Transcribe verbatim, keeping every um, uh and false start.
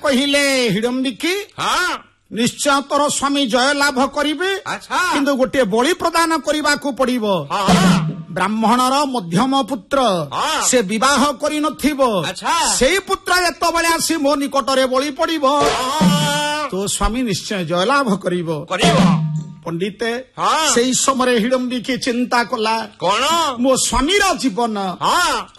କହିଲେ ହିଡମ୍ବିକି ହଁ ନିଶ୍ଚୟ ତୋର ସ୍ୱାମୀ ଜୟ ଲାଭ କରିବେ ଆଚ୍ଛା କିନ୍ତୁ ଗୋଟିଏ ବଳି ପ୍ରଦାନ କରିବାକୁ ପଡିବ। ହଁ ବ୍ରାହ୍ମଣର ମଧ୍ୟମ ପୁତ୍ର ହଁ। ସେ ବିବାହ କରିନଥିବ ଆଚ୍ଛା। ସେଇ ପୁତ୍ର ଯେତେବେଳେ ଆସି ମୋ ନିକଟରେ ବଳି ପଡିବ ହଁ ତୋ ସ୍ୱାମୀ ନିଶ୍ଚୟ ଜୟଲାଭ କରିବ। କରିବ ପଣ୍ଡିତ ହଁ। ସେଇ ସମୟରେ ହିଡମ୍ବିକି ଚିନ୍ତା କଲା କଣ ମୋ ସ୍ୱାମୀର ଜୀବନ ହଁ